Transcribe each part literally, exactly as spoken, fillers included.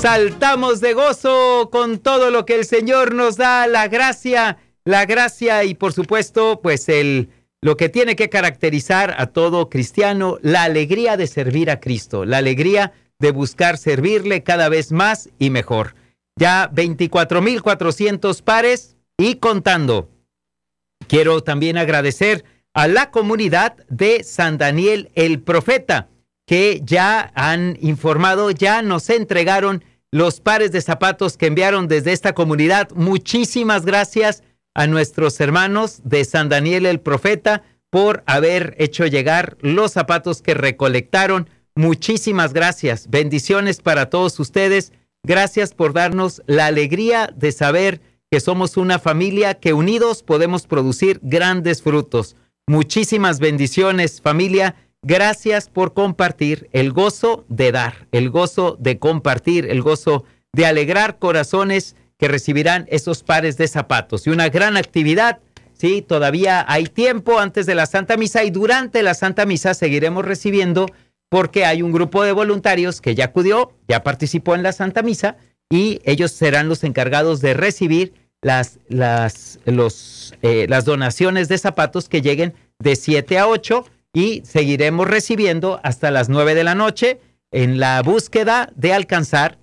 Saltamos de gozo con todo lo que el Señor nos da, la gracia, la gracia y por supuesto, pues el lo que tiene que caracterizar a todo cristiano, la alegría de servir a Cristo, la alegría de buscar servirle cada vez más y mejor. Ya veinticuatro mil cuatrocientos pares y contando. Quiero también agradecer a la comunidad de San Daniel el Profeta, que ya han informado, ya nos entregaron los pares de zapatos que enviaron desde esta comunidad. Muchísimas gracias a nuestros hermanos de San Daniel el Profeta por haber hecho llegar los zapatos que recolectaron. Muchísimas gracias. Bendiciones para todos ustedes. Gracias por darnos la alegría de saber que somos una familia que unidos podemos producir grandes frutos. Muchísimas bendiciones, familia. Gracias por compartir el gozo de dar, el gozo de compartir, el gozo de alegrar corazones que recibirán esos pares de zapatos. Y una gran actividad, sí, todavía hay tiempo antes de la Santa Misa y durante la Santa Misa seguiremos recibiendo porque hay un grupo de voluntarios que ya acudió, ya participó en la Santa Misa y ellos serán los encargados de recibir las, las, los, eh, las donaciones de zapatos que lleguen de siete a ocho y seguiremos recibiendo hasta las nueve de la noche en la búsqueda de alcanzar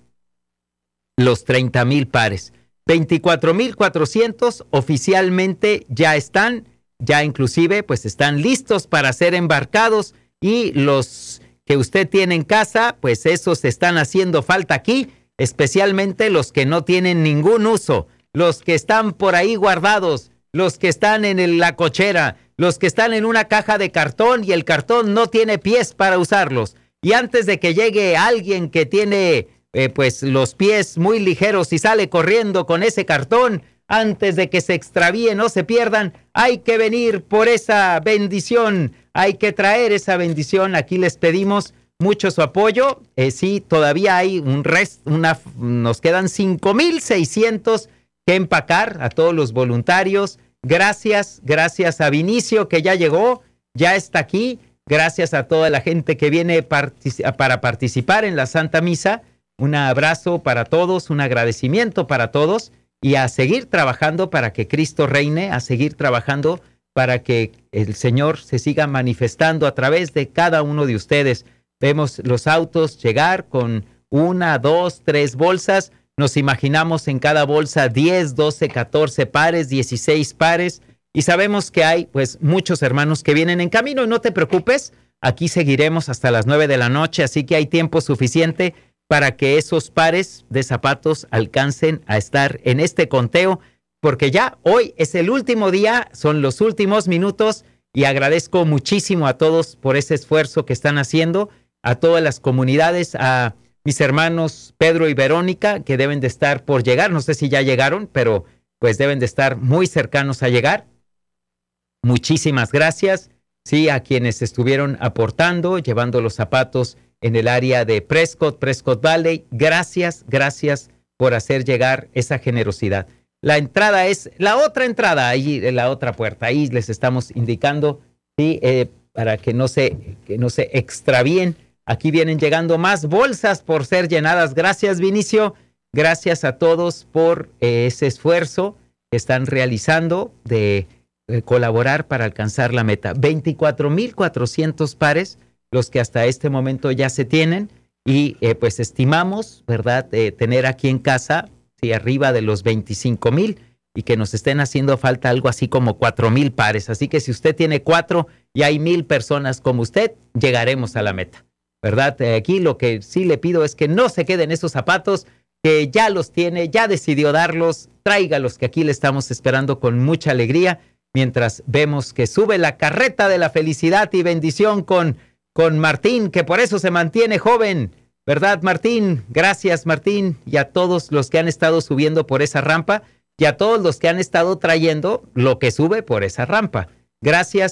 los treinta mil pares. veinticuatro mil cuatrocientos oficialmente ya están, ya inclusive pues están listos para ser embarcados y los que usted tiene en casa, pues esos están haciendo falta aquí, especialmente los que no tienen ningún uso, los que están por ahí guardados, los que están en el, la cochera, los que están en una caja de cartón y el cartón no tiene pies para usarlos. Y antes de que llegue alguien que tiene eh, pues los pies muy ligeros y sale corriendo con ese cartón, antes de que se extravíen o se pierdan, hay que venir por esa bendición, hay que traer esa bendición. Aquí les pedimos mucho su apoyo. Eh, sí, todavía hay un resto, una, nos quedan cinco mil seiscientos que empacar a todos los voluntarios. Gracias, gracias a Vinicio que ya llegó, ya está aquí. Gracias a toda la gente que viene partic- para participar en la Santa Misa. Un abrazo para todos, un agradecimiento para todos y a seguir trabajando para que Cristo reine, a seguir trabajando para que el Señor se siga manifestando a través de cada uno de ustedes. Vemos los autos llegar con una, dos, tres bolsas. Nos imaginamos en cada bolsa diez, doce, catorce pares, dieciséis pares. Y sabemos que hay pues muchos hermanos que vienen en camino. Y no te preocupes, aquí seguiremos hasta las nueve de la noche. Así que hay tiempo suficiente para que esos pares de zapatos alcancen a estar en este conteo. Porque ya hoy es el último día, son los últimos minutos. Y agradezco muchísimo a todos por ese esfuerzo que están haciendo. A todas las comunidades, a mis hermanos Pedro y Verónica, que deben de estar por llegar. No sé si ya llegaron, pero pues deben de estar muy cercanos a llegar. Muchísimas gracias, sí, a quienes estuvieron aportando, llevando los zapatos en el área de Prescott, Prescott Valley. Gracias, gracias por hacer llegar esa generosidad. La entrada es la otra entrada, ahí, la otra puerta. Ahí les estamos indicando, sí, eh, para que no se, que no se extravíen. Aquí vienen llegando más bolsas por ser llenadas. Gracias, Vinicio. Gracias a todos por eh, ese esfuerzo que están realizando de eh, colaborar para alcanzar la meta. veinticuatro mil cuatrocientos pares, los que hasta este momento ya se tienen. Y eh, pues estimamos, ¿verdad?, eh, tener aquí en casa, sí, arriba de los veinticinco mil y que nos estén haciendo falta algo así como cuatro mil pares. Así que si usted tiene cuatro y hay mil personas como usted, llegaremos a la meta. ¿Verdad? Aquí lo que sí le pido es que no se queden esos zapatos, que ya los tiene, ya decidió darlos, tráigalos, que aquí le estamos esperando con mucha alegría, mientras vemos que sube la carreta de la felicidad y bendición con, con Martín, que por eso se mantiene joven, ¿verdad, Martín? Gracias, Martín, y a todos los que han estado subiendo por esa rampa, y a todos los que han estado trayendo lo que sube por esa rampa. Gracias.